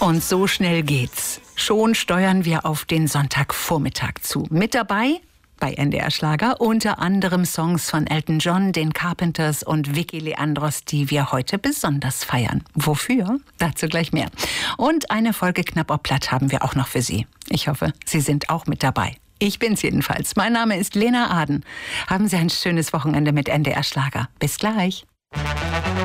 Und so schnell geht's. Schon steuern wir auf den Sonntagvormittag zu. Mit dabei bei NDR Schlager unter anderem Songs von Elton John, den Carpenters und Vicky Leandros, die wir heute besonders feiern. Wofür? Dazu gleich mehr. Und eine Folge Knapp auf Platt haben wir auch noch für Sie. Ich hoffe, Sie sind auch mit dabei. Ich bin's jedenfalls. Mein Name ist Lena Aden. Haben Sie ein schönes Wochenende mit NDR Schlager. Bis gleich.